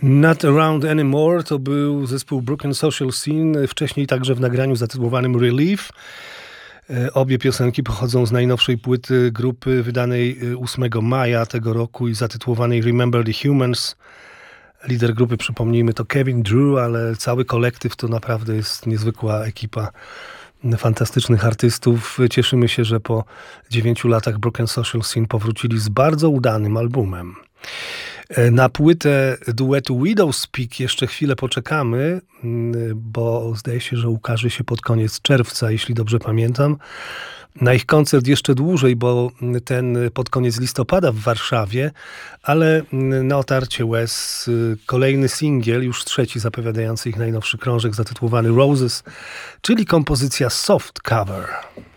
Not Around Anymore to był zespół Broken Social Scene, wcześniej także w nagraniu zatytułowanym Relief. Obie piosenki pochodzą z najnowszej płyty grupy wydanej 8 maja tego roku i zatytułowanej Remember the Humans. Lider grupy, przypomnijmy, to Kevin Drew, ale cały kolektyw to naprawdę jest niezwykła ekipa fantastycznych artystów. Cieszymy się, że po 9 latach Broken Social Scene powrócili z bardzo udanym albumem. Na płytę duetu Widowspeak jeszcze chwilę poczekamy, bo zdaje się, że ukaże się pod koniec czerwca, jeśli dobrze pamiętam. Na ich koncert jeszcze dłużej, bo ten pod koniec listopada w Warszawie, ale na otarcie łez kolejny singiel, już trzeci zapowiadający ich najnowszy krążek zatytułowany Roses, czyli kompozycja Soft Cover.